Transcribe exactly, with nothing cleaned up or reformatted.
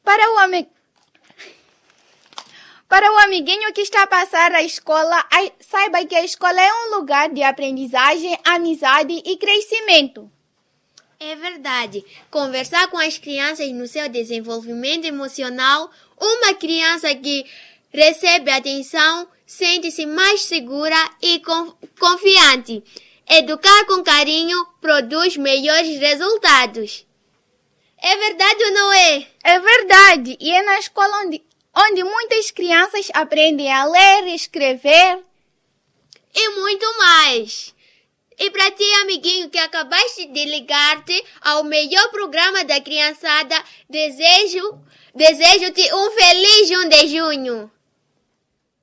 Para o amigo... Para o amiguinho que está a passar a escola, saiba que a escola é um lugar de aprendizagem, amizade e crescimento. É verdade. Conversar com as crianças no seu desenvolvimento emocional, uma criança que recebe atenção sente-se mais segura e confiante. Educar com carinho produz melhores resultados. É verdade ou não é? É verdade. E é na escola onde, onde muitas crianças aprendem a ler, escrever e muito mais. E para ti, amiguinho, que acabaste de ligar-te ao melhor programa da criançada, desejo, desejo-te um feliz um de junho.